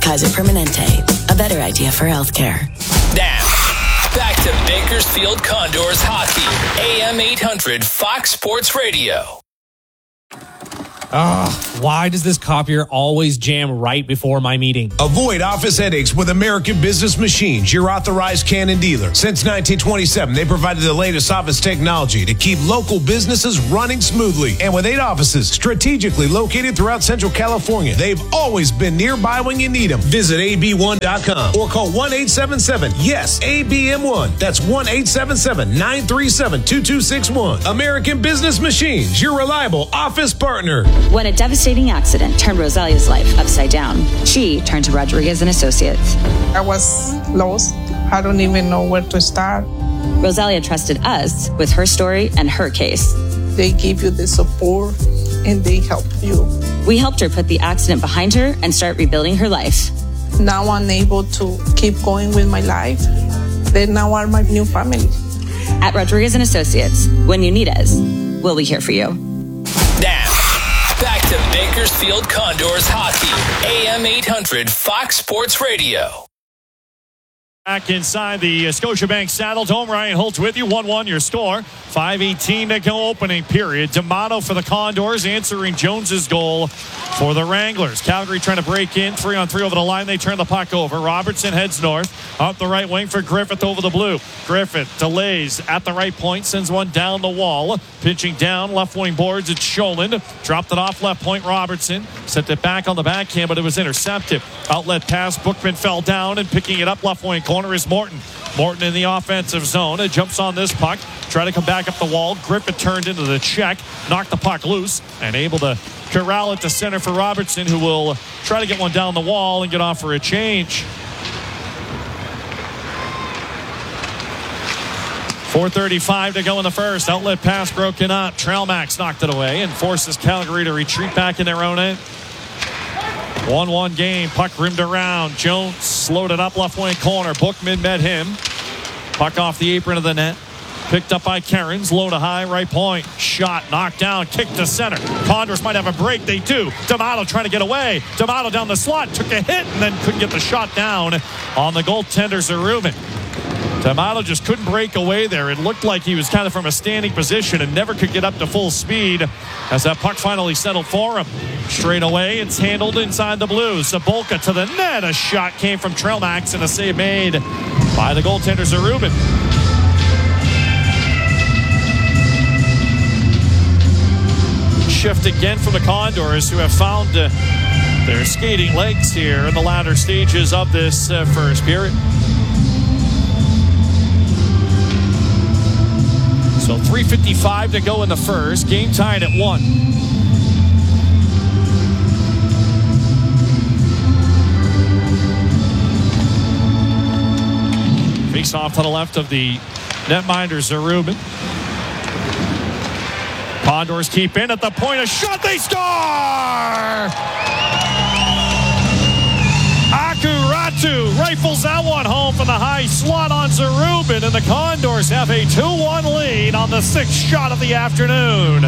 Kaiser Permanente, a better idea for healthcare. Now, back to Bakersfield Condors hockey. AM 800 Fox Sports Radio. Why does this copier always jam right before my meeting? Avoid office headaches with American Business Machines, your authorized Canon dealer. Since 1927, they provided the latest office technology to keep local businesses running smoothly. And with 8 offices strategically located throughout Central California, they've always been nearby when you need them. Visit AB1.com or call 1-877-YES-ABM1. That's 1-877-937-2261. American Business Machines, your reliable office partner. When a devastating accident turned Rosalia's life upside down, she turned to Rodriguez and Associates. I was lost. I don't even know where to start. Rosalia trusted us with her story and her case. They give you the support and they help you. We helped her put the accident behind her and start rebuilding her life. Now I'm able to keep going with my life. They now are my new family. At Rodriguez and Associates, when you need us, we'll be here for you. Now, back to Bakersfield Condors hockey. AM 800 Fox Sports Radio. Back inside the Scotiabank Saddledome, Ryan Holtz with you. 1-1 your score. 5:18 to go opening period. D'Amato for the Condors answering Jones's goal for the Wranglers. Calgary trying to break in. 3-on-3 over the line. They turn the puck over. Robertson heads north. Up the right wing for Griffith over the blue. Griffith delays at the right point. Sends one down the wall. Pitching down left wing boards. It's Sholin. Dropped it off left point. Robertson sent it back on the backhand, but it was intercepted. Outlet pass. Bookman fell down, and picking it up left wing corner is Morton. Morton in the offensive zone. It jumps on this puck. Try to come back up the wall. Griffith turned into the check. Knocked the puck loose and able to corral it to center for Robertson, who will try to get one down the wall and get off for a change. 4:35 to go in the first. Outlet pass broken up. Trailmax knocked it away and forces Calgary to retreat back in their own end. 1-1 game. Puck rimmed around. Jones slowed it up left wing corner. Bookman met him. Puck off the apron of the net. Picked up by Cairns. Low to high right point. Shot knocked down. Kick to center. Condors might have a break. They do. D'Amato trying to get away. D'Amato down the slot. Took a hit and then couldn't get the shot down on the goaltender Zerubin. D'Amato just couldn't break away there. It looked like he was kind of from a standing position and never could get up to full speed as that puck finally settled for him. Straight away, it's handled inside the blue. Sabolka to the net. A shot came from Trailmax and a save made by the goaltender Zerubin. Shift again from the Condors, who have found their skating legs here in the latter stages of this first period. So 3:55 to go in the first. Game tied at 1. Face off to the left of the netminder Zerubin. Condors keep in at the point of shot. They score! Akuratu rifles that one home from the high slot on Zerubin, and the Condors have a 2-1 lead on the 6th shot of the afternoon.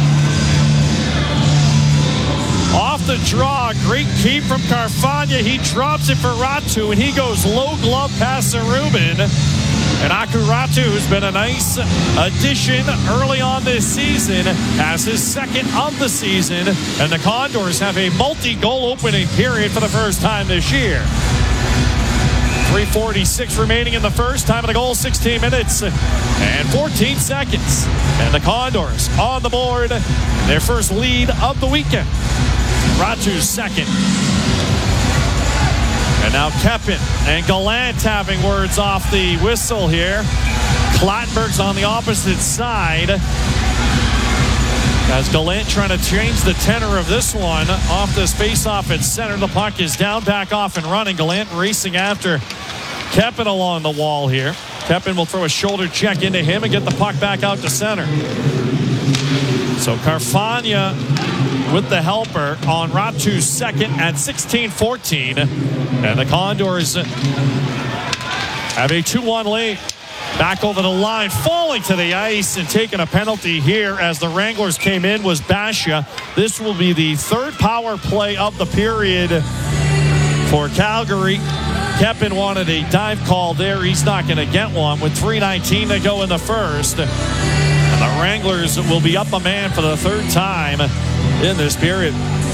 Off the draw, great keep from Carfagna. He drops it for Ratu, and he goes low glove past Zerubin. And Akuratu, who's been a nice addition early on this season, has his second of the season. And the Condors have a multi-goal opening period for the first time this year. 3:46 remaining in the first. Time of the goal, 16 minutes and 14 seconds. And the Condors on the board. Their first lead of the weekend. Ratu's second. And now Keppen and Gallant having words off the whistle here. Clattenburg's on the opposite side. As Gallant trying to change the tenor of this one. Off this face-off at center. The puck is down, back off and running. Gallant racing after Keppen along the wall here. Keppen will throw a shoulder check into him and get the puck back out to center. So Carfagna with the helper on Ratu's second at 16-14. And the Condors have a 2-1 lead. Back over the line, falling to the ice and taking a penalty here as the Wranglers came in was Basha. This will be the third power play of the period for Calgary. Kepin wanted a dive call there. He's not going to get one with 3:19 to go in the first. And the Wranglers will be up a man for the third time in this period.